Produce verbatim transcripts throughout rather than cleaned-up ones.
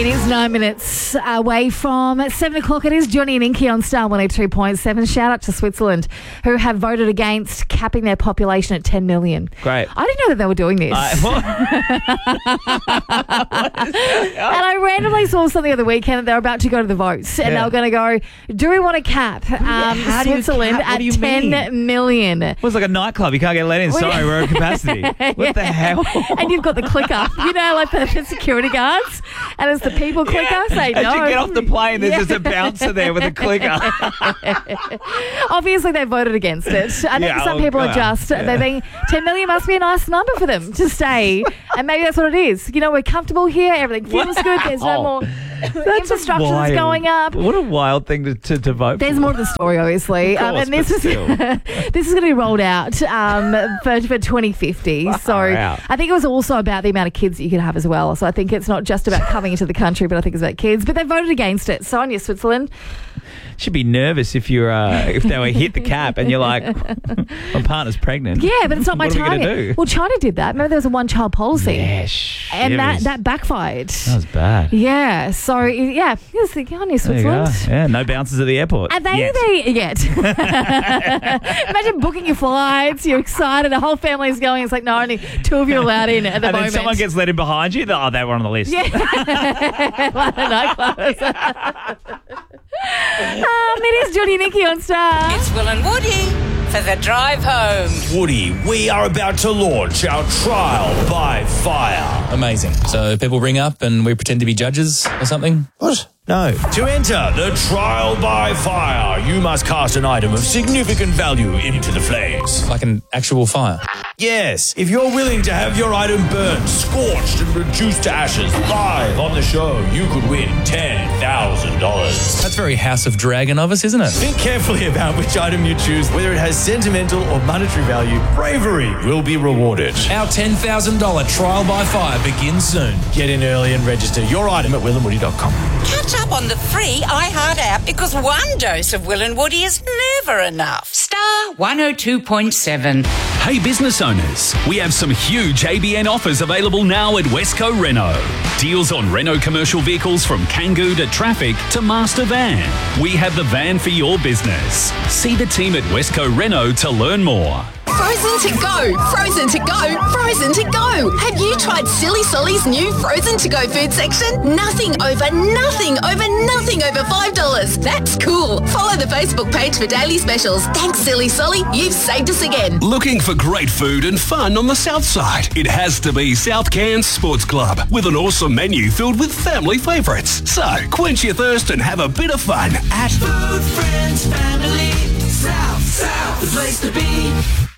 It is nine minutes away from seven o'clock. It is Johnny and Inky on Star one oh two point seven. Shout out to Switzerland, who have voted against capping their population at ten million. Great. I didn't know that they were doing this. Uh, what? And I randomly saw something the other weekend that they were about to go to the votes, and Yeah. they were going to go, do we want to cap um, How do you Switzerland cap? What at do you ten mean? million? Well, it's like a nightclub. You can't get let in. Sorry, we're at capacity. What the hell? And you've got the clicker, you know, like the, the security guards, and it's the people clicker. Say As no. you get off the plane, there's Yeah. just a bouncer there with a clicker. Obviously, they voted against it. I think Yeah, some well, people are uh, just, yeah. they think ten million must be a nice number for them to stay. And maybe that's what it is. You know, we're comfortable here. Everything feels good. There's no more infrastructure that's Wild. going up. What a wild thing to, to, to vote There's for. more to the story, obviously. Of um, course, and this but is still. this is going to be rolled out um, for, for twenty fifty. So out. I think it was also about the amount of kids that you could have as well. So I think it's not just about coming into the country, but I think it's about kids. But they voted against it. So on your Switzerland. Should be nervous if you're uh, if they were hit the cap and you're like, my partner's pregnant. Yeah, but it's not my What are we target. gonna do? Well, China did that. Remember, there was a one-child policy. Yeah, And that, shivers. that backfired. That was bad. Yeah, so, yeah, here's the on your There you go. Switzerland. Yeah, no bouncers at the airport. Are they Yet. there yet? Imagine booking your flights, you're excited, the whole family's going. It's like, no, only two of you are allowed in at the and moment. then someone gets let in behind you. Oh, they were on the list. Yeah. Like the nightclubs. um, it is Johnny and Nikki on Star. It's Will and Woody for the drive home. Woody, we are about to launch our trial by fire. Amazing. So people ring up and we pretend to be judges or something? What? No. To enter the trial by fire, you must cast an item of significant value into the flames. Like an actual fire? Yes, if you're willing to have your item burned, scorched, and reduced to ashes live on the show, you could win ten thousand dollars. That's very House of Dragon of us, isn't it? Think carefully about which item you choose, whether it has sentimental or monetary value. Bravery will be rewarded. Our ten thousand dollars trial by fire begins soon. Get in early and register your item at will and woody dot com. Catch up on the free iHeart app because one dose of Will and Woody is never enough. Star one oh two point seven. Hey business owners, we have some huge A B N offers available now at Westco Renault. Deals on Renault commercial vehicles from Kangoo to Traffic to Master Van. We have the van for your business. See the team at Westco Renault to learn more. Frozen to go, frozen to go, frozen to go. Have you tried Silly Solly's new frozen to go food section? Nothing over, nothing over, nothing over five dollars. That's cool. Follow the Facebook page for daily specials. Thanks, Silly Solly. You've saved us again. Looking for great food and fun on the South Side? It has to be South Cairns Sports Club with an awesome menu filled with family favourites. So, quench your thirst and have a bit of fun at Food, friends, family, South, South, the place to be.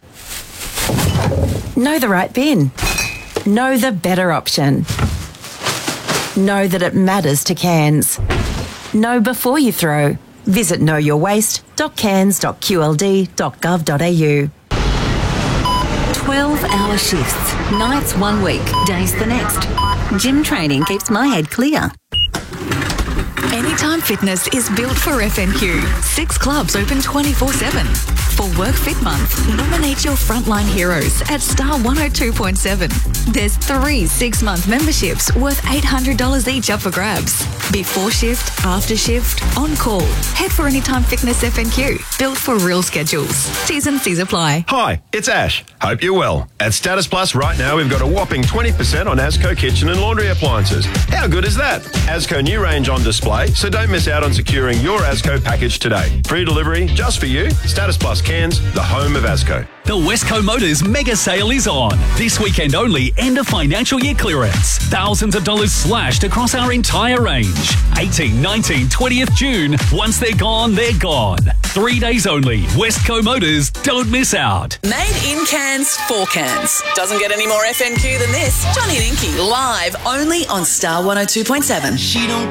Know the right bin. Know the better option. Know that it matters to Cairns. Know before you throw. Visit know your waste dot cairns dot q l d dot gov dot a u. twelve hour shifts. Nights one week, days the next. Gym training keeps my head clear. Anytime Fitness is built for F N Q. Six clubs open twenty-four seven. For Work Fit Month, nominate your frontline heroes at Star one oh two point seven. There's three six-month memberships worth eight hundred dollars each up for grabs. Before shift, after shift, on call. Head for Anytime Fitness F N Q. Built for real schedules. T's and C's apply. Hi, it's Ash. Hope you're well. At Status Plus right now, we've got a whopping twenty percent on Asco kitchen and laundry appliances. How good is that? Asco new range on display, so don't miss out on securing your Asco package today. Free delivery just for you. Status Plus Cairns, the home of Asco. The Westco Motors mega sale is on. This weekend only, end of financial year clearance. Thousands of dollars slashed across our entire range. eighteenth, nineteenth, twentieth June. Once they're gone, they're gone. Three days only. Westco Motors. Don't miss out. Made in Cairns for Cairns. Doesn't get any more F N Q than this. Johnny and Inky live only on Star one oh two point seven. She don't